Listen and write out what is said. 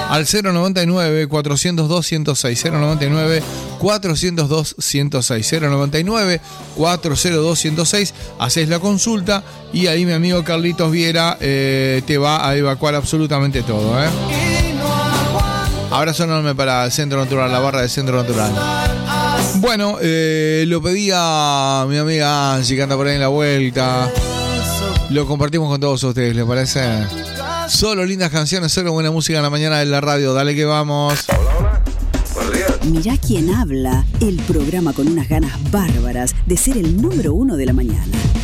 al 099-402-106, 099-402-106, 099-402-106, haces la consulta y ahí mi amigo Carlitos Viera te va a evacuar absolutamente todo, Abrazo enorme para el Centro Natural, la barra del Centro Natural. Bueno, lo pedía mi amiga Angie, que anda por ahí en la vuelta. Lo compartimos con todos ustedes, ¿les parece? Solo lindas canciones, solo buena música en la mañana de la radio. Dale que vamos. Hola. Buenos días. Mirá quién habla. El programa con unas ganas bárbaras de ser el número 1 de la mañana.